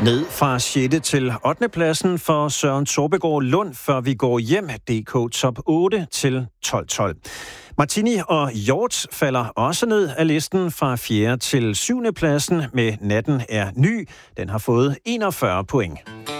Ned fra 6. til 8. pladsen for Søren Torbegaard Lund, før vi går hjem. DK top 8 til 12-12. Martini og Hjort falder også ned af listen fra 4. til 7. pladsen med Natten er ny. Den har fået 41 point.